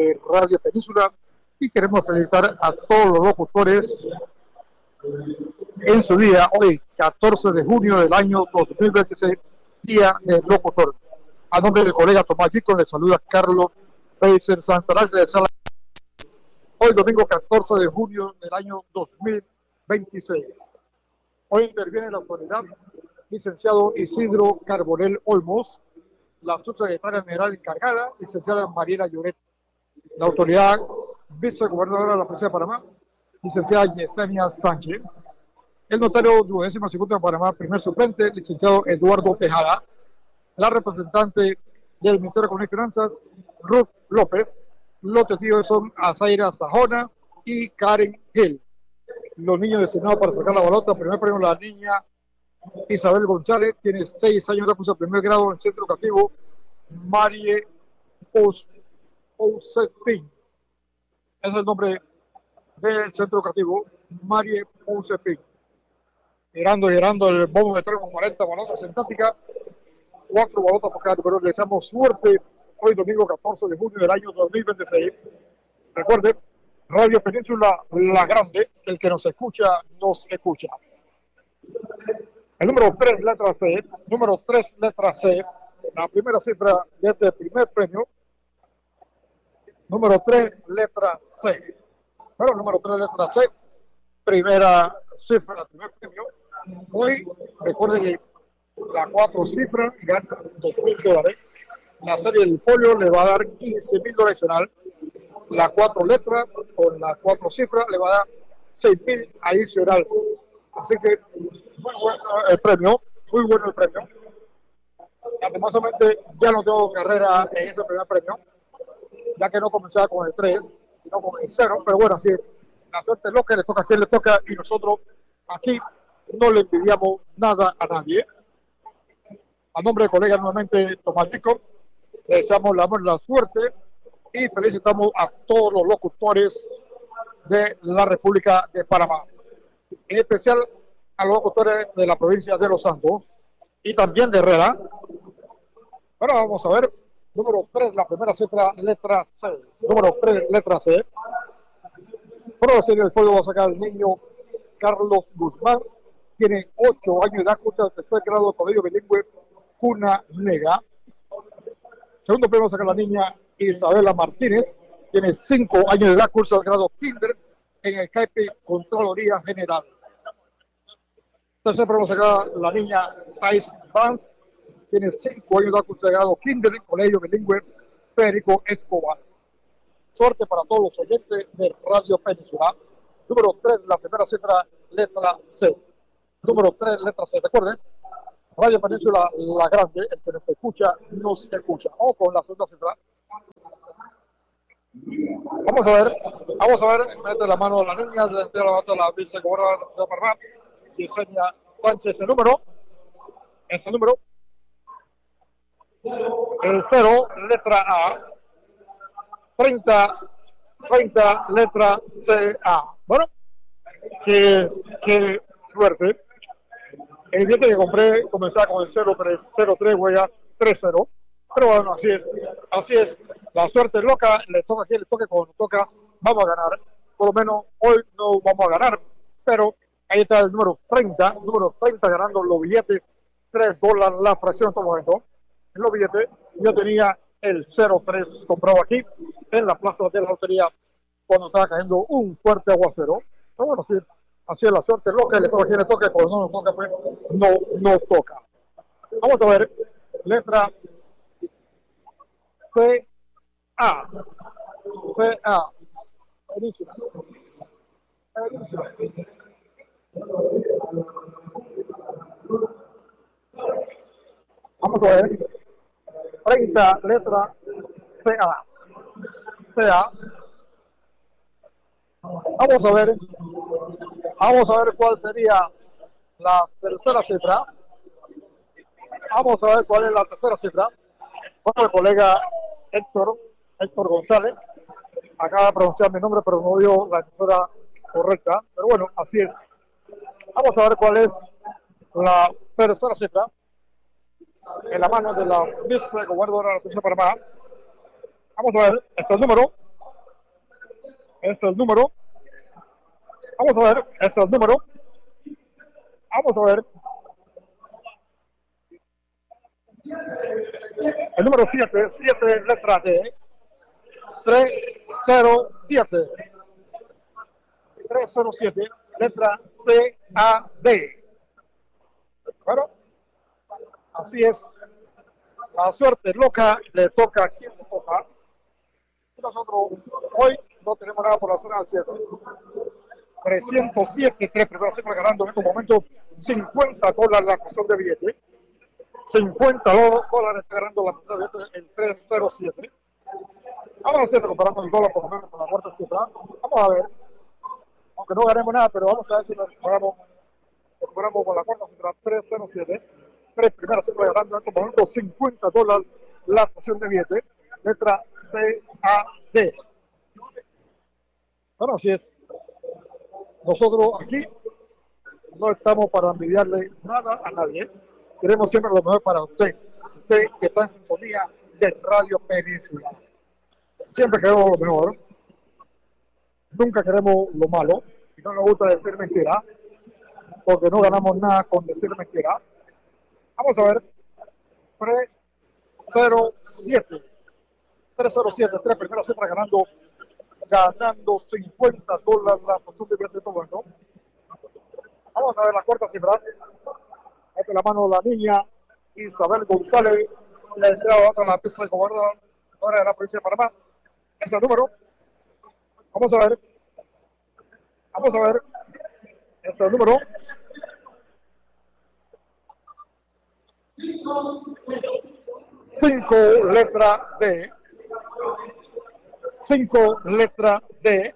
de Radio Península y queremos felicitar a todos los locutores en su día, hoy 14 de junio del año 2026, Día del Locutor. A nombre del colega Tomás Chico le saluda Carlos Beiser Santaral de Sala. Hoy domingo 14 de junio del año 2026. Hoy interviene la autoridad licenciado Isidro Carbonell Olmos, la subsecretaria general encargada, licenciada Mariela Lloret, la autoridad vicegobernadora de la provincia de Panamá, licenciada Yesenia Sánchez, el notario 22º de Panamá, primer suplente, licenciado Eduardo Tejada, la representante del Ministerio de Economía y Finanzas, Ruth López. Los testigos son Azaira Sajona y Karen Gil. Los niños designados para sacar la bolota, primer premio la niña Isabel González, tiene 6 años de curso de primer grado en el centro educativo Marie Pousepin. Es el nombre del centro educativo Marie Pousepin. Girando el bombo de 3 con 40 balotas sintáticas, 4 balotas por cada número. Le deseamos suerte hoy domingo 14 de junio del año 2026. Recuerde, Radio Península La Grande, el que nos escucha. El número 3, letra C, número 3, letra C, la primera cifra de este primer premio. Número 3, letra C. Bueno, número 3, letra C, primera cifra del primer premio. Hoy, recuerden que la 4 cifras gana $2,000. La serie del folio le va a dar $15,000 adicional. La 4 letras con las 4 cifras le va a dar $6,000 adicional. Así que muy bueno el premio, muy bueno el premio. Ademásamente ya no tengo carrera en este primer premio, ya que no comenzaba con el 3, sino con el 0, pero bueno, así la suerte es lo que le toca a quien le toca y nosotros aquí no le envidiamos nada a nadie. A nombre del colega nuevamente Tomás Chico, le deseamos la suerte y felicitamos a todos los locutores de la República de Panamá, en especial a los locutores de la provincia de Los Santos y también de Herrera. Ahora vamos a ver, número 3, la primera cifra, letra C. Número 3, letra C. Por la serie del fuego va a sacar el niño Carlos Guzmán, tiene 8 años de edad, cursa de tercer grado, colegio bilingüe, Cuna Nega. Segundo premio va a sacar la niña Isabela Martínez, tiene 5 años de edad, curso de grado kinder en el CAIPI Contraloría General. Tercer premio va a sacar la niña Thais Vance, tiene 5 años de edad, curso de grado kinder en colegio bilingüe Federico Escobar. Suerte para todos los oyentes de Radio Península. Número 3, la primera cifra, letra C. Número 3, letra C. Recuerden, Radio Península La Grande, el que nos escucha, nos escucha. O con la segunda cifra. Vamos a ver, mete la mano a la niña, desde la vicegobernadora de Panamá, Yesenia Sánchez, el número, el 0, letra A, 30, letra CA. Bueno, qué suerte. El billete que compré comenzaba con el 03, huella 30. Pero bueno, así es. La suerte loca, le toca a quien le toque, cuando nos toca, vamos a ganar. Por lo menos hoy no vamos a ganar, pero ahí está el número 30 ganando los billetes, $3 la fracción en este momento. En los billetes, yo tenía el 03 comprado aquí, en la plaza de la lotería, cuando estaba cayendo un fuerte aguacero. Pero bueno, así es la suerte loca, le toca a quien le toque, cuando no nos toca, pues no toca. Vamos a ver, letra CA. Península. Vamos a ver. 30, letra CA. Vamos a ver cuál sería la tercera cifra. Vamos a ver cuál es la tercera cifra. Bueno, el colega Héctor González acaba de pronunciar mi nombre, pero no dio la cifra correcta. Pero bueno, así es. Vamos a ver cuál es la tercera cifra en la mano de la vicegobernadora de la provincia de Panamá. Vamos a ver, este es el número es el número. Vamos a ver, es el número. Vamos a ver. El número 7, 7 letra D. 307. 307, letra C-A-D. Bueno, así es. La suerte loca le toca a quien le toca. Nosotros hoy no tenemos nada por la zona del 7. 307, 3 primeros cifras ganando en estos momentos $50 la cuestión de billete. $50 está ganando la cuestión de billete en 307. Vamos a hacer recuperando el dólar por lo menos con la cuarta cifra. Vamos a ver. Aunque no ganemos nada, pero vamos a ver si lo recuperamos con la cuarta cifra 307. 3 primeras cifras ganando en estos momentos $50 la cuestión de billete. Letra C-A-D. Bueno, así es. Nosotros aquí no estamos para envidiarle nada a nadie. Queremos siempre lo mejor para usted. Usted que está en sintonía de Radio Península. Siempre queremos lo mejor. Nunca queremos lo malo. Y no nos gusta decir mentira. Porque no ganamos nada con decir mentira. Vamos a ver. 307. 307. 3 primeras cifras ganando $50 la posición de billete de todo esto. Vamos a ver la cuarta cifra. Esta es la mano de la niña Isabel González. Le entraba otra la pieza de gobernadora de la provincia de Panamá. Ese es el número. Vamos a ver. Vamos a ver. Ese es el número. 5 letra D. 5 letra D.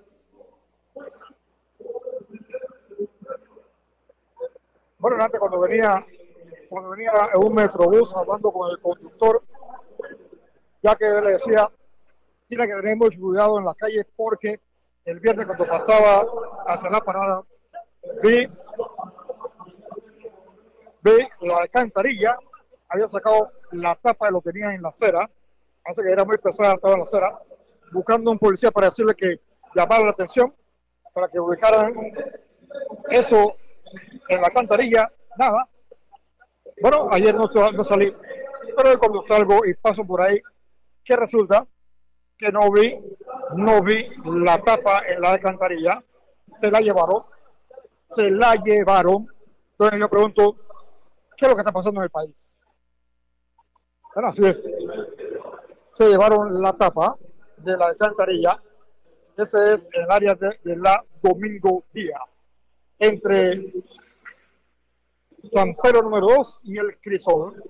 Bueno, antes cuando venía en un metrobús hablando con el conductor, ya que le decía, tiene que tener mucho cuidado en las calles porque el viernes cuando pasaba hacia la parada, vi la alcantarilla, había sacado la tapa y lo tenía en la acera, así que era muy pesada, estaba en la acera, buscando un policía para decirle que llamara la atención, para que ubicaran eso en la alcantarilla, nada. Bueno, ayer no salí, pero cuando salgo y paso por ahí, que resulta que no vi la tapa en la alcantarilla, se la llevaron. Entonces yo pregunto, ¿qué es lo que está pasando en el país? Bueno, así es. Se llevaron la tapa de la alcantarilla. Este es el área de la Domingo Díaz, entre San Pedro número 2 y el Crisol.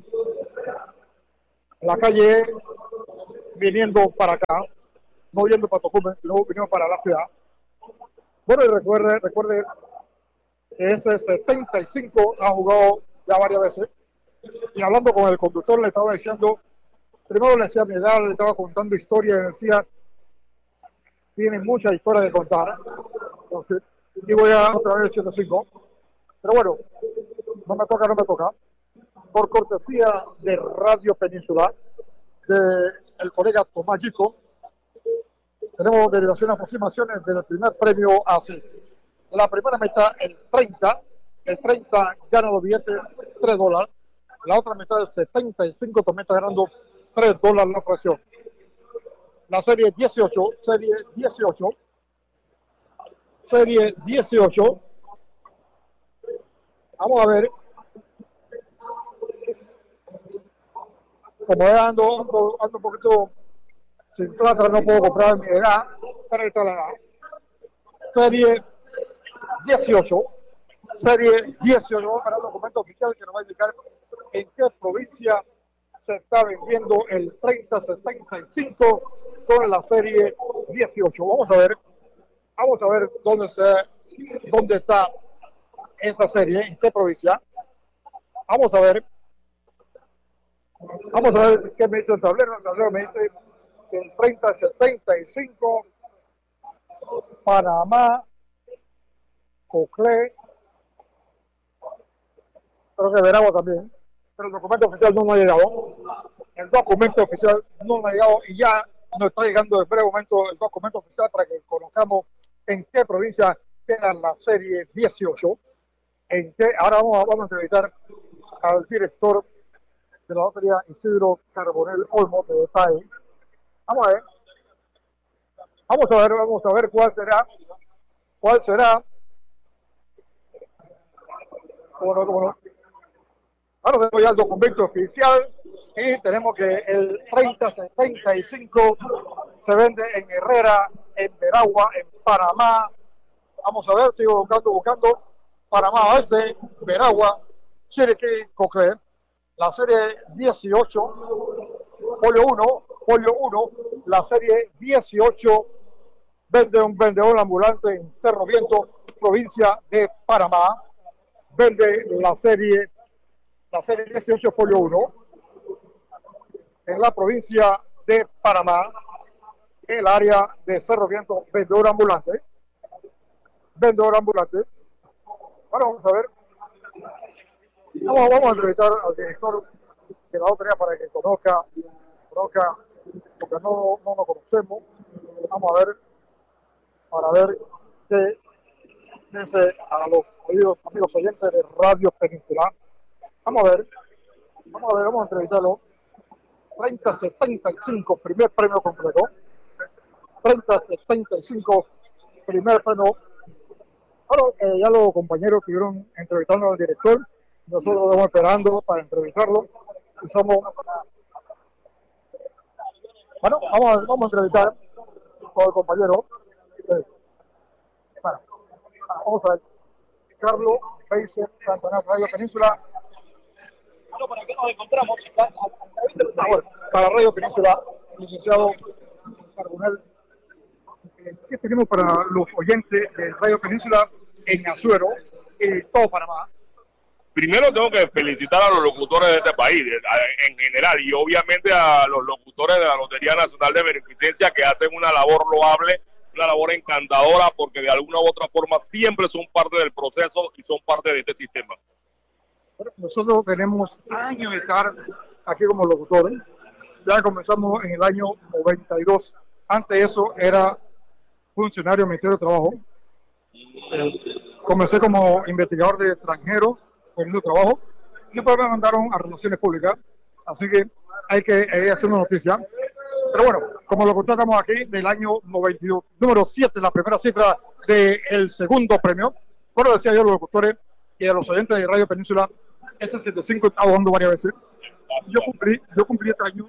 La calle viniendo para acá, no yendo para Tocumen, sino viniendo para la ciudad. Bueno, y recuerde que ese 75 ha jugado ya varias veces. Y hablando con el conductor le estaba diciendo, primero le decía mi edad, le estaba contando historias y decía, tiene muchas historias de contar. Entonces, y voy a otra vez el 105. Pero bueno, no me toca. Por cortesía de Radio Península, del colega Tomás Gico, tenemos derivaciones, aproximaciones del primer premio así. La primera mitad, el 30 gana los billetes $3. La otra mitad, el 75, también está ganando $3 la fracción. La serie 18. Vamos a ver. Como ando un poquito sin plata, no puedo comprar mi edad, pero esta es la edad. Serie 18, vamos a ver el documento oficial que nos va a indicar en qué provincia se está vendiendo el 3075 con la serie 18. Vamos a ver dónde está esa serie, en qué provincia. Vamos a ver qué me dice el tablero. El tablero me dice que el 3075, Panamá, Coclé, creo que Veragua también, pero el documento oficial no me ha llegado. Y ya nos está llegando en breve momento el documento oficial para que conozcamos en qué provincia queda la serie 18. Ahora vamos a entrevistar al director de la lotería, Isidro Carbonell Olmo, de detalle. Vamos a ver cuál será. Bueno. Ahora tenemos ya el documento oficial y tenemos que el 3075 se vende en Herrera, en Veragua, en Panamá. Vamos a ver, sigo buscando. Panamá Oeste, Veragua, Chiriquí, Cocle. La serie 18, folio 1, la serie 18 vende un vendedor ambulante en Cerro Viento, provincia de Panamá. Vende la serie 18, folio 1, en la provincia de Panamá, en el área de Cerro Viento, vendedor ambulante. Ahora vamos a ver. Vamos a entrevistar al director de la lotería para que conozca, porque no nos conocemos. Vamos a ver, para ver qué dice a los amigos oyentes de Radio Peninsular. Vamos a entrevistarlo. 3075, primer premio completo. 3075, primer premio. Bueno, ya los compañeros estuvieron entrevistando al director. Nosotros estamos esperando para entrevistarlo. Y bueno, vamos a entrevistar con el compañero. Bueno, vamos a ver. Carlos Beiser, Santana, Radio Península. Bueno, ¿para qué nos encontramos? Para Radio Península, licenciado Carbonell. ¿Qué tenemos para los oyentes de Radio Península en Azuero y todo Panamá? Primero tengo que felicitar a los locutores de este país en general y obviamente a los locutores de la Lotería Nacional de Beneficencia que hacen una labor loable, una labor encantadora porque de alguna u otra forma siempre son parte del proceso y son parte de este sistema. Bueno, nosotros tenemos años de estar aquí como locutores. Ya comenzamos en el año 92. Antes de eso era funcionario del Ministerio de Trabajo. Comencé como investigador de extranjeros, poniendo trabajo, y después me mandaron a Relaciones Públicas, así que hay que hacer una noticia. Pero bueno, como lo contamos aquí del año 92, número 7, la primera cifra del segundo premio, bueno, decía yo a los locutores y a los oyentes de Radio Península, ese 75 está jugando varias veces. Yo cumplí este año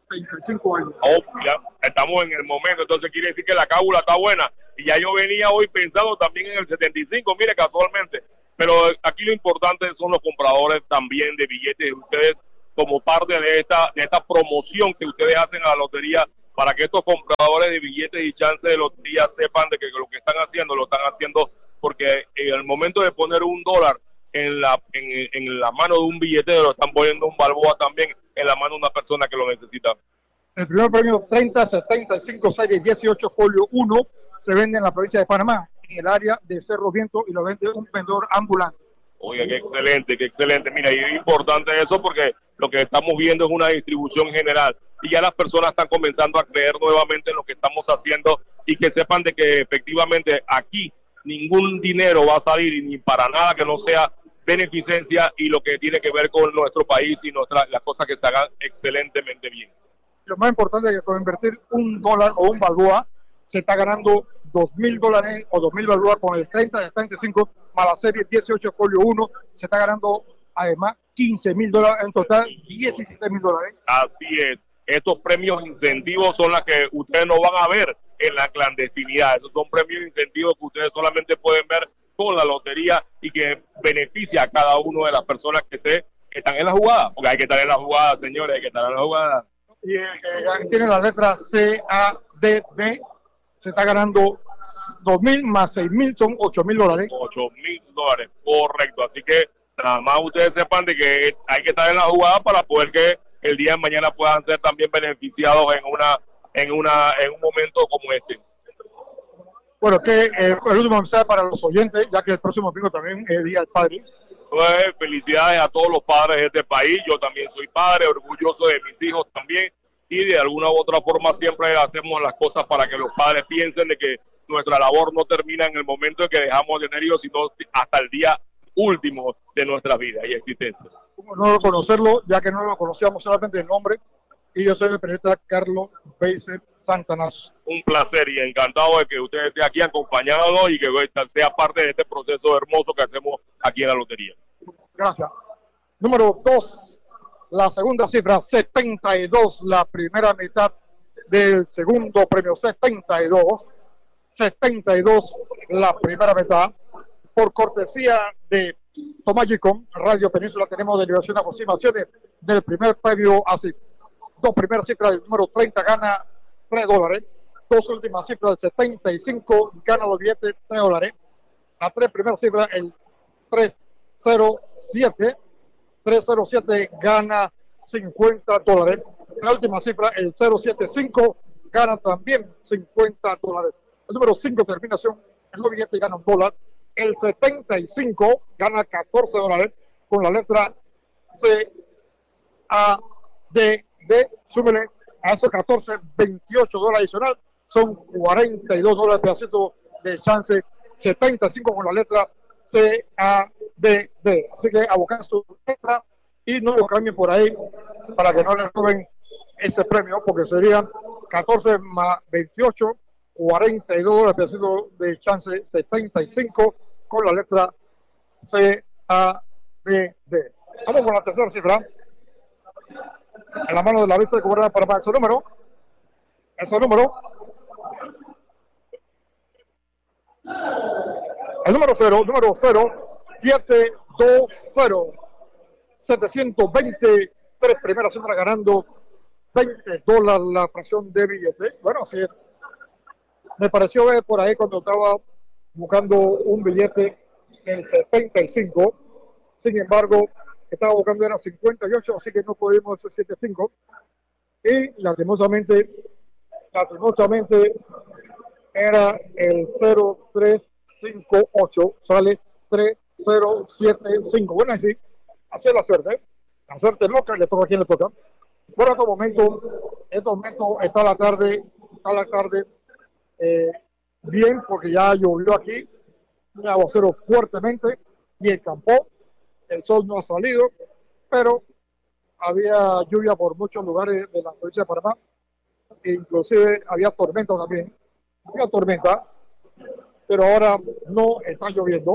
75 años. Oh, ya estamos en el momento, entonces quiere decir que la cábula está buena. Y ya yo venía hoy pensando también en el 75, mire, casualmente. Pero aquí lo importante son los compradores también de billetes de ustedes como parte de esta promoción que ustedes hacen a la lotería para que estos compradores de billetes y chances de lotería sepan de que lo que están haciendo lo están haciendo porque en el momento de poner $1 en la mano de un billetero están poniendo un balboa también en la mano de una persona que lo necesita. El primer premio 3075 serie 18 folio 1 se vende en la provincia de Panamá, en el área de Cerro Viento, y lo vende un vendedor ambulante. Oiga, qué excelente. Mira, y es importante eso porque lo que estamos viendo es una distribución general y ya las personas están comenzando a creer nuevamente en lo que estamos haciendo y que sepan de que efectivamente aquí ningún dinero va a salir y ni para nada que no sea beneficencia y lo que tiene que ver con nuestro país y las cosas que se hagan excelentemente bien. Lo más importante es que con invertir $1 o un balboa se está ganando $2,000 o 2,000 balboas con el 30-75 más la serie 18 folio 1, se está ganando además $15,000, en total $17,000. Así es, estos premios incentivos son las que ustedes no van a ver en la clandestinidad, esos son premios incentivos que ustedes solamente pueden ver con la lotería y que beneficia a cada una de las personas que están en la jugada, porque hay que estar en la jugada, señores, hay que estar en la jugada. Y tiene la letra CADB, se está ganando 2,000 más 6,000 son $8,000. $8,000, correcto. Así que nada más ustedes sepan de que hay que estar en la jugada para poder que el día de mañana puedan ser también beneficiados en un momento como este. Bueno, que el último mensaje para los oyentes, ya que el próximo domingo también es Día del Padre. Pues, felicidades a todos los padres de este país. Yo también soy padre, orgulloso de mis hijos también. y de alguna u otra forma siempre hacemos las cosas para que los padres piensen de que nuestra labor no termina en el momento en que dejamos de tener hijos, sino hasta el día último de nuestra vida y existencia. Como no conocerlo, ya que no lo conocíamos solamente el nombre, y yo soy el periodista Carlos Beiser Santanás. Un placer y encantado de que usted esté aquí acompañado y que sea parte de este proceso hermoso que hacemos aquí en la lotería. Gracias. Número 2, la segunda cifra, 72, la primera mitad del segundo premio, 72, la primera mitad, por cortesía de Tomás Gicom, Radio Península, tenemos derivación de aproximaciones del primer premio así. Dos primeras cifras del número 30 gana $3. Dos últimas cifras del 75 gana los billetes $3. Las tres primeras cifras, el 307 gana $50. La última cifra, el 075, gana también $50. El número 5 terminación, el nuevo billete gana $1. El 75 gana $14 con la letra C, A, D, súmele a esos 14, $28 adicional, son $42 pedacito de chance, 75 con la letra C, A, D. Así que a buscar su letra y no lo cambien por ahí para que no le roben ese premio, porque serían 14 más 28, $42 pedacito de chance, 75 con la letra C, A, D. Vamos con la tercera cifra. En la mano de la vista de cobrar para ese número, el número 0, 720, 720, tres primeras cifras ganando $20 la fracción de billete. Bueno, así es. Me pareció ver por ahí cuando estaba buscando un billete en el 75, sin embargo, estaba buscando era 58, así que no pudimos hacer 75. Y lastimosamente era el 0358, sale 3075. Bueno, así es la suerte. La suerte loca, le toca a quien le toca. Bueno, en estos momentos está la tarde bien, porque ya llovió aquí, un aguacero fuertemente y encampó. El sol no ha salido, pero había lluvia por muchos lugares de la provincia de Panamá. Inclusive había tormenta también. Había tormenta, pero ahora no está lloviendo.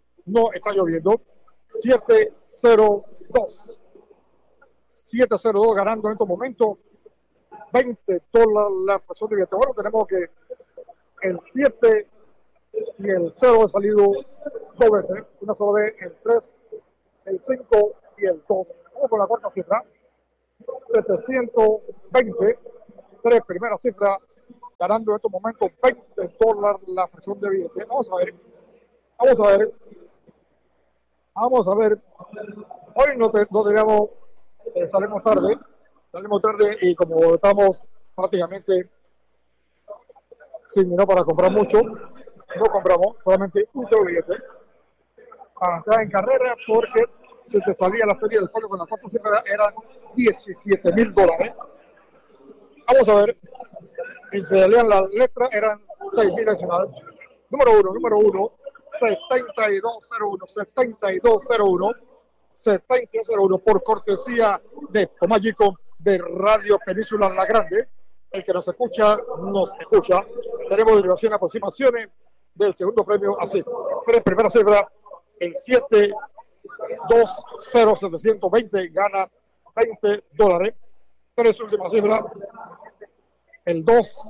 702 ganando en estos momentos $20 la fracción de billete. Bueno, tenemos que el 7 y el 0 han salido dos veces. Una sola vez, el 3, el 5 y el 2. Vamos con la cuarta cifra. 720, tres primeras cifras, ganando en estos momentos $20 la fracción de billete. Vamos a ver. Hoy no teníamos, salimos tarde y como estamos prácticamente sin dinero para comprar mucho, no compramos solamente un solo billete para entrar en carrera, porque si te salía la serie del folio con las cuatro cifras eran $17,000. Vamos a ver, y si se leían las letras eran 6,000 adicionales. Número uno, 7201, por cortesía de Tomás Gicom de Radio Península La Grande. El que nos escucha. Tenemos derivación, aproximaciones del segundo premio así. Tres primeras cifras, el 720 gana $20. Tres últimas cifras, el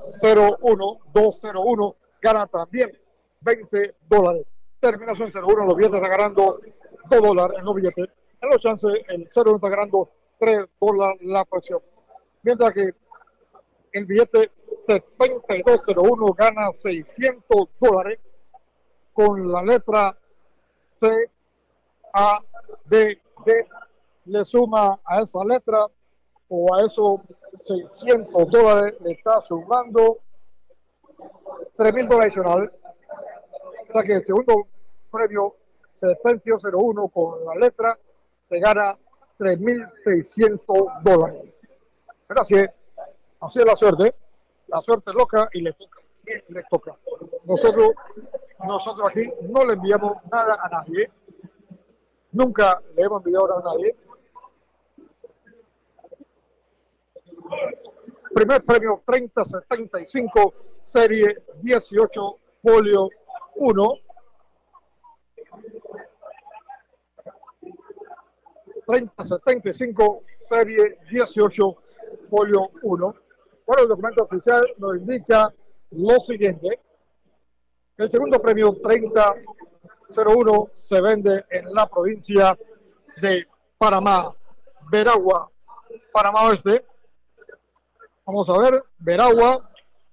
201 gana también $20. Terminación 01, los billetes están ganando $2 en los billetes. En los chances, el 01 está ganando $3 la fracción. Mientras que el billete 7201 gana $600 con la letra C, A, D. Le suma a esa letra o a esos $600 le está sumando $3,000 adicional. O sea que el segundo premio 7201 con la letra se gana $3,600. Pero así es, Así es la suerte loca y le toca. Le toca. Nosotros aquí no le enviamos nada a nadie. Nunca le hemos enviado nada a nadie. Primer premio 3075, serie 18, folio 1. 3075, serie 18, folio 1. Bueno, el documento oficial nos indica lo siguiente. El segundo premio 3001 se vende en la provincia de Panamá, Veragua, Panamá Oeste. Vamos a ver, Veragua,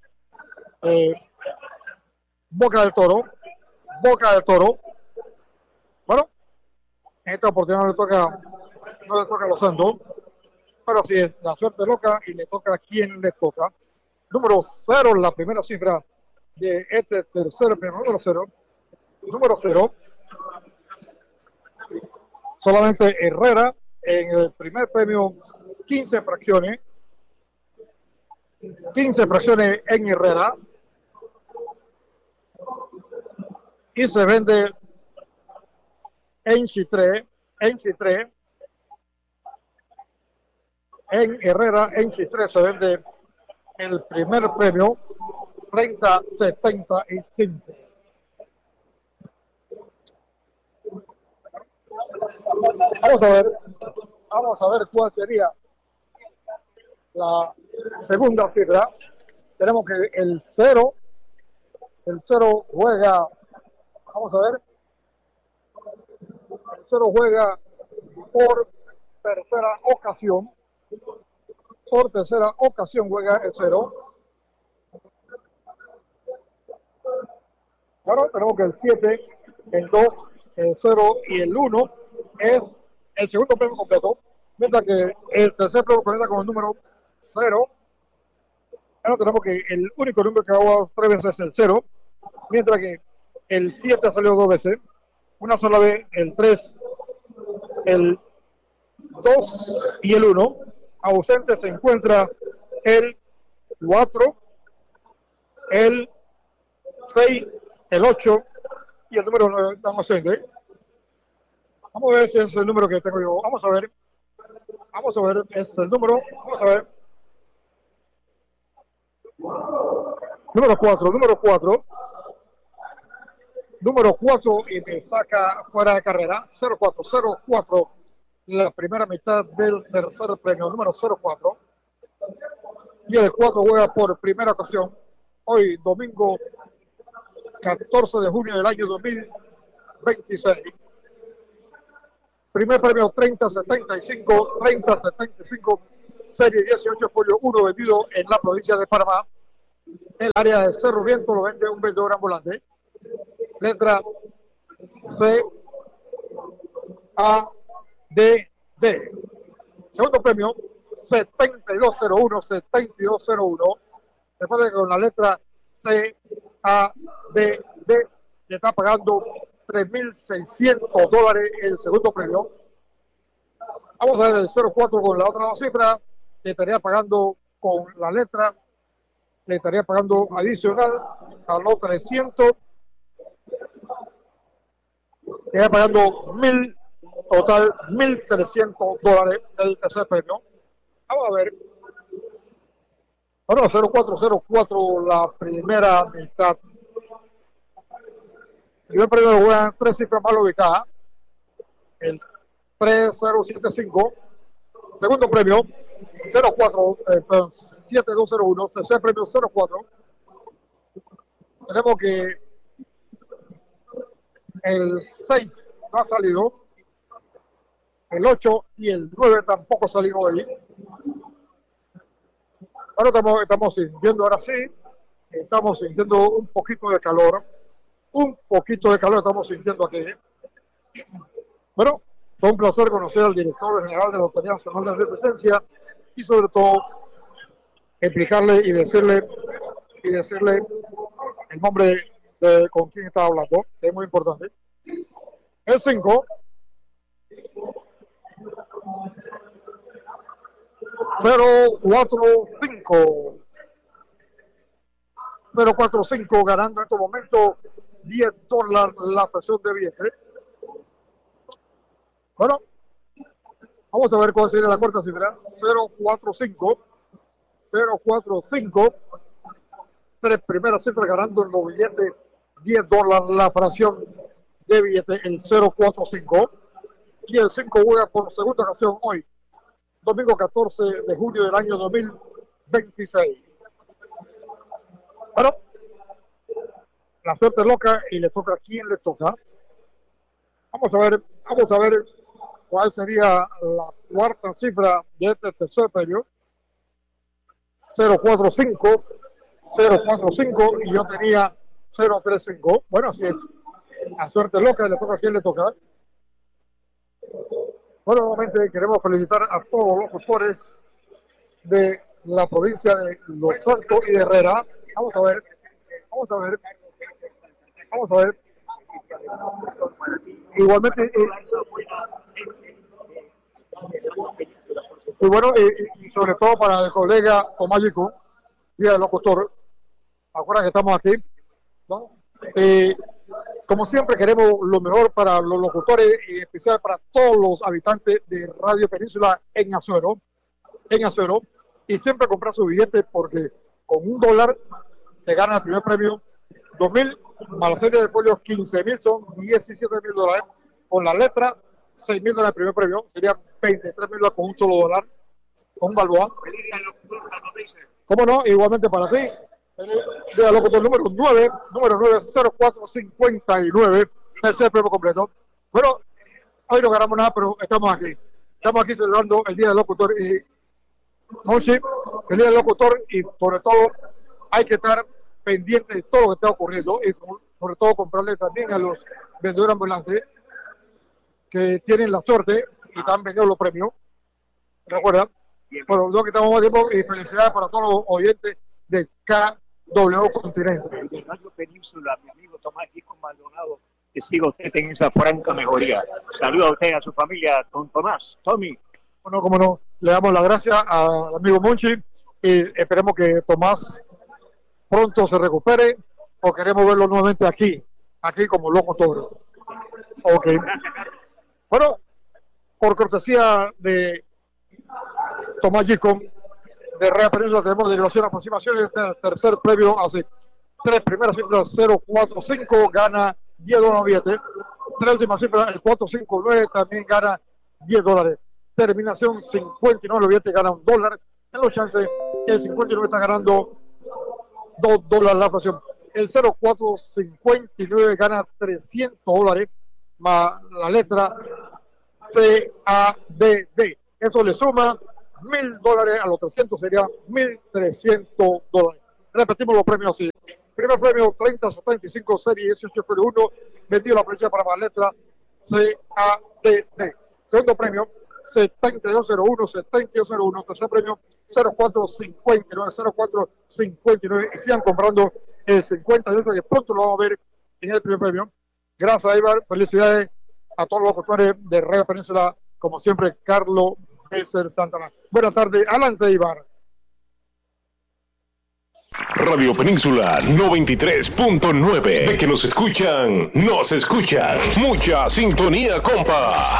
Boca del Toro. Bueno, en esta oportunidad no le toca a Los Santos, pero sí es la suerte loca y le toca a quien le toca. Número 0, la primera cifra de este tercer premio, número 0. Número 0. Solamente Herrera en el primer premio, 15 fracciones. 15 fracciones en Herrera. Y se vende en Chitré. En Herrera, en Chitré se vende el primer premio 3075. Vamos a ver cuál sería la segunda cifra. Tenemos que el 0 juega, vamos a ver, el 0 juega por tercera ocasión. Por tercera ocasión juega el 0. Bueno, tenemos que el 7, el 2, el 0 y el 1 es el segundo premio completo, mientras que el tercer premio comienza con el número 0. Bueno, tenemos que el único número que ha jugado 3 veces es el 0, mientras que el 7 ha salido 2 veces, una sola vez el 3, el 2 y el 1. Ausente se encuentra el 4, el 6, el 8 y el número 9 están ausentes. Vamos a ver si es el número que tengo yo. Vamos a ver, es el número, vamos a ver. Número 4 y me saca fuera de carrera. 0404, la primera mitad del tercer premio, número 04. Y el 4 juega por primera ocasión hoy, domingo 14 de junio del año 2026. Primer premio 3075, serie 18, folio 1, vendido en la provincia de Panamá. El área de Cerro Viento lo vende un vendedor ambulante. Letra C, A, D, D. Segundo premio 7201. Recuerden que con la letra C, A, D, D le está pagando $3,600 el segundo premio. Vamos a ver el 04 con la otra cifra. Le estaría pagando con la letra, le estaría pagando adicional a los 300. Le estaría pagando total $1,300 el tercer premio. Vamos a ver. Bueno, 0404 la primera mitad. El primer premio lo juegan 3 cifras mal ubicadas. El 3075. Segundo premio 7201. Tercer premio 04. Tenemos que el 6 no ha salido. El 8 y el 9 tampoco salieron hoy. Ahora estamos sintiendo, ahora sí, estamos sintiendo un poquito de calor. Estamos sintiendo aquí. Bueno, fue un placer conocer al director general de la Lotería Nacional de Resistencia y sobre todo explicarle y decirle el nombre de con quién está hablando, que es muy importante. El 5, 045, 045 ganando en este momento $10 la fracción de billete. Bueno, vamos a ver cuál sería la cuarta cifra. 045. 045. Tres primeras cifras ganando en los billetes $10 la fracción de billete, el 045. Y el 5 juega por segunda ocasión hoy, domingo 14 de junio del año 2026. Bueno, la suerte loca y le toca a quien le toca. Vamos a ver cuál sería la cuarta cifra de este tercer premio. 045, 045 y yo tenía 035. Bueno, así es. La suerte loca y le toca a quien le toca. Bueno, nuevamente queremos felicitar a todos los locutores de la provincia de Los Santos y de Herrera. Vamos a ver. Igualmente, y bueno, y sobre todo para el colega Tomás Yico, día del locutor. Acuerdan que estamos aquí, ¿no? Como siempre queremos lo mejor para los locutores y en especial para todos los habitantes de Radio Península en Azuero, y siempre comprar su billete porque con $1 se gana el primer premio, 2,000 más la serie de folios, 15,000 son $17,000, con la letra $6,000 el primer premio, serían $23,000 con un solo dólar, con un Balboa. ¿Cómo no? Igualmente para ti. De locutor número 9, 0459, tercer premio completo. Bueno, hoy no ganamos nada, pero estamos aquí celebrando el día del locutor y Monchi, el día del locutor, y sobre todo hay que estar pendiente de todo lo que está ocurriendo y sobre todo comprarle también a los vendedores ambulantes que tienen la suerte y están vendiendo los premios. Recuerda, bueno, no quitamos más tiempo y felicidades para todos los oyentes de KW Continente. De Radio Península, mi amigo Tomás Yico Maldonado, que siga usted en esa franca mejoría. Saluda a usted, a su familia, don Tomás, Tommy. Bueno, como no, le damos las gracias al amigo Monchi y esperemos que Tomás pronto se recupere o queremos verlo nuevamente aquí como locutor. Ok. Bueno, por cortesía de Tomás Yico, de Real Península, tenemos derivación aproximación de este tercer premio hace tres primeras cifras, 045 gana $10 billete, tres últimas cifras, el 459 también gana $10, terminación 59 billete gana $1, en los chances el 59 está ganando $2 la fracción, el 0459 gana $300 más la letra CADD, eso le suma $1,000 a los 300 sería $1,300. Repetimos los premios así. Primer premio 3075 serie 1801 vendido la provincia para la letra CADD. Segundo premio 7201 tercer premio 0459 y sigan comprando el 58 que pronto lo vamos a ver en el primer premio. Gracias, Ibar. Felicidades a todos los locutores de Radio Península, como siempre, Carlos Besser Santana. Buenas tardes, adelante, Ibar. Radio Península 93.9. De que nos escuchan. Mucha sintonía, compa.